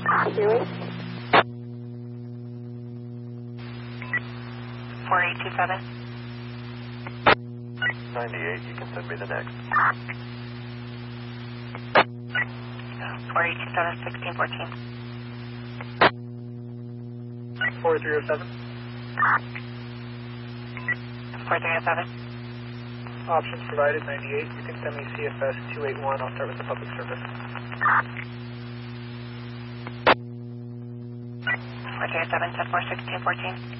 Huey? 4827. 98, you can send me the next. 4827, 1614. 4307. 4307. Options provided, 98. You can send me CFS 281. I'll start with the public service. 4307, 10-4, 1614.